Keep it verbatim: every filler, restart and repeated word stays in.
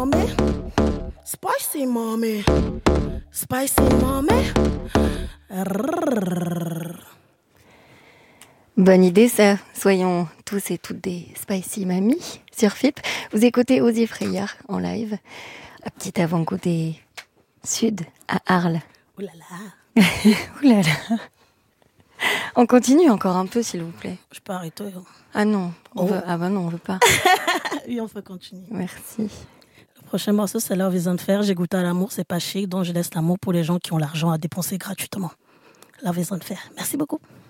mommy. Spicy mommy. Spicy mommy. Rrrr. Bonne idée ça, soyons tous et toutes des spicy mamies sur F I P. Vous écoutez Osier Frayeur en live, un petit avant-goût des Sud à Arles. Ouh là là. Ouh là là. On continue encore un peu s'il vous plaît. Je peux arrêter. Hein. Ah non, on Oh. veut... ah bah non on veut pas. Oui, on peut continuer. Merci. Le prochain morceau, c'est Leur Vision de Faire. J'ai goûté à l'amour, c'est pas chic, donc je laisse l'amour pour les gens qui ont l'argent à dépenser gratuitement. Leur Vision de Faire. Merci beaucoup.